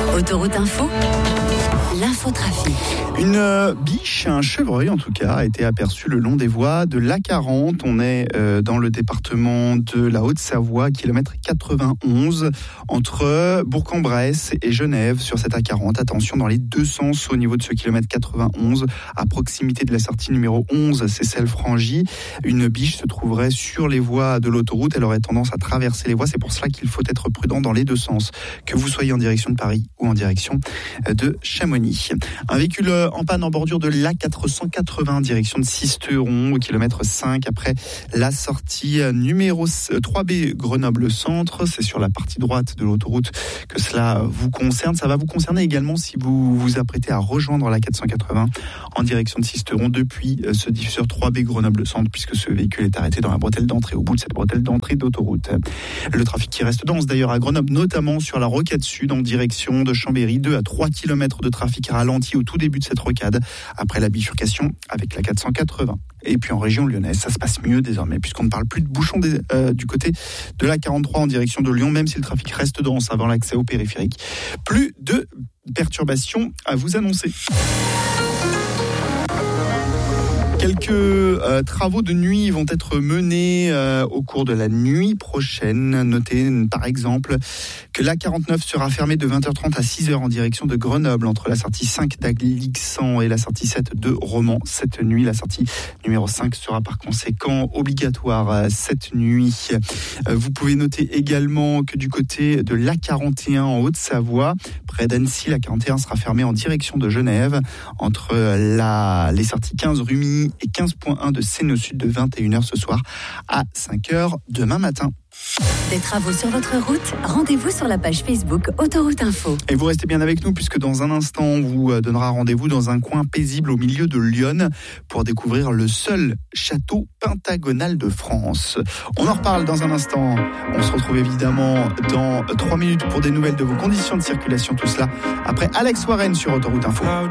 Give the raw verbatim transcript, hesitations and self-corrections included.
Autoroute Info, l'infotrafic. Une euh, biche, un chevreuil en tout cas, a été aperçu le long des voies de l'A quarante. On est euh, dans le département de la Haute-Savoie, kilomètre quatre-vingt-onze, entre Bourg-en-Bresse et Genève sur cette A quarante. Attention dans les deux sens au niveau de ce kilomètre quatre-vingt-onze, à proximité de la sortie numéro onze, c'est celle franchie. Une biche se trouverait sur les voies de l'autoroute. Elle aurait tendance à traverser les voies. C'est pour cela qu'il faut être prudent dans les deux sens, que vous soyez en direction de Paris ou en direction de Chamonix. Un véhicule en panne en bordure de l'A quatre cent quatre-vingts, direction de Sisteron, au kilomètre cinq, après la sortie numéro trois B Grenoble Centre. C'est sur la partie droite de l'autoroute que cela vous concerne. Ça va vous concerner également si vous vous apprêtez à rejoindre l'A quatre cent quatre-vingts en direction de Sisteron depuis ce diffuseur trois B Grenoble Centre, puisque ce véhicule est arrêté dans la bretelle d'entrée, au bout de cette bretelle d'entrée d'autoroute. Le trafic qui reste dense d'ailleurs à Grenoble, notamment sur la rocade sud en direction de Chambéry. deux à trois kilomètres de trafic ralenti au tout début de cette rocade, après la bifurcation avec la quatre cent quatre-vingts. Et puis en région lyonnaise, ça se passe mieux désormais, puisqu'on ne parle plus de bouchons des, euh, du côté de la quarante-trois en direction de Lyon, même si le trafic reste dense avant l'accès au périphérique. Plus de perturbations à vous annoncer. Quelques euh, travaux de nuit vont être menés euh, au cours de la nuit prochaine. Notez par exemple que l'A quarante-neuf sera fermée de vingt heures trente à six heures en direction de Grenoble, entre la sortie cinq d'Aglixan et la sortie sept de Romans. Cette nuit, la sortie numéro cinq sera par conséquent obligatoire euh, cette nuit. Euh, vous pouvez noter également que du côté de l'A quarante et un en Haute-Savoie, près d'Annecy, l'A quarante et un sera fermée en direction de Genève, entre la, les sorties quinze Rumi et quinze point un de Seine Sud, de vingt et une heures ce soir à cinq heures demain matin. Des travaux sur votre route, rendez-vous sur la page Facebook Autoroute Info. Et vous restez bien avec nous, puisque dans un instant, on vous donnera rendez-vous dans un coin paisible au milieu de Lyon pour découvrir le seul château pentagonal de France. On en reparle dans un instant. On se retrouve évidemment dans trois minutes pour des nouvelles de vos conditions de circulation. Tout cela après Alex Warren sur Autoroute Info.